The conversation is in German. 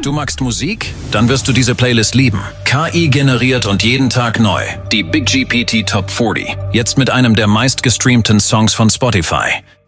Du magst Musik? Dann wirst du diese Playlist lieben. KI generiert und jeden Tag neu. Die Big GPT Top 40. Jetzt mit einem der meistgestreamten Songs von Spotify.